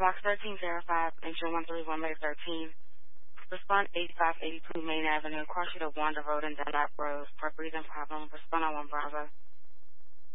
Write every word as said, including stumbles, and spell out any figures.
Box thirteen zero five, engine one three one, May thirteen. Respond eighty-five eighty-two Main Avenue, cross street of Wanda Road and Dunlap Road. For breathing problem, respond on one Bravo.